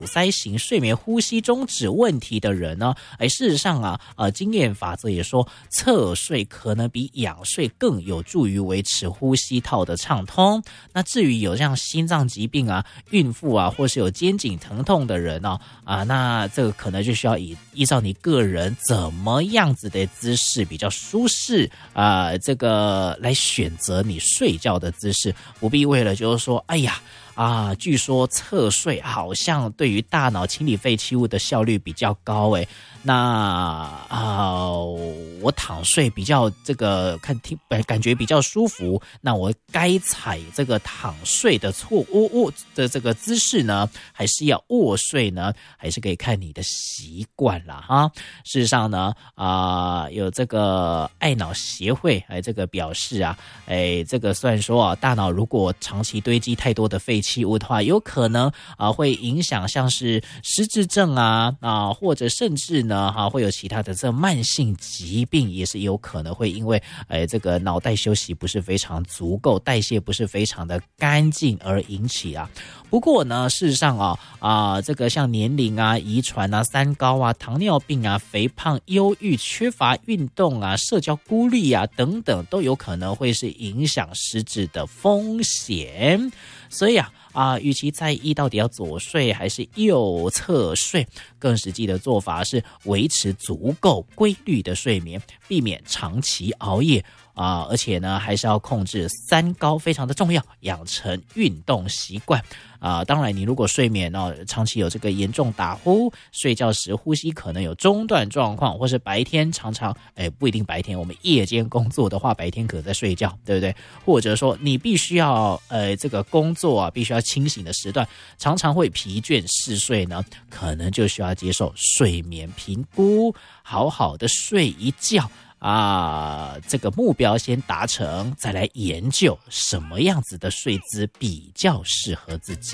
塞型睡眠呼吸中止问题的人呢，事实上经验法则也说，侧睡可能比仰睡更有助于维持呼吸道的畅通。那至于有像心脏疾病孕妇或是有肩颈疼痛的人那这个可能就需要依照你个人怎么样子的姿势比较舒适这个来选择你睡觉的姿势，不必为了就是说据说侧睡好像对于大脑清理废弃物的效率比较高我躺睡比较这个感觉比较舒服，那我该采这个躺睡的卧的这个姿势呢，还是要卧睡呢？还是可以看你的习惯啦哈。事实上呢有这个爱脑协会这个表示这个虽然说大脑如果长期堆积太多的废弃物的话，有可能会影响像是失智症或者甚至呢会有其他的这慢性疾病，也是有可能会因为这个脑袋休息不是非常足够，代谢不是非常的干净而引起不过呢，事实上这个像年龄遗传三高糖尿病肥胖、忧郁、缺乏运动社交孤立等等，都有可能会是影响失智的风险。所以与其在意到底要左睡还是右侧睡，更实际的做法是维持足够规律的睡眠，避免长期熬夜而且呢还是要控制三高，非常的重要，养成运动习惯当然你如果睡眠长期有这个严重打呼，睡觉时呼吸可能有中断状况，或是白天常常不一定白天，我们夜间工作的话，白天可能在睡觉，对不对？或者说你必须要这个工作必须要清醒的时段，常常会疲倦嗜睡呢，可能就需要接受睡眠评估，好好的睡一觉这个目标先达成，再来研究什么样子的睡姿比较适合自己。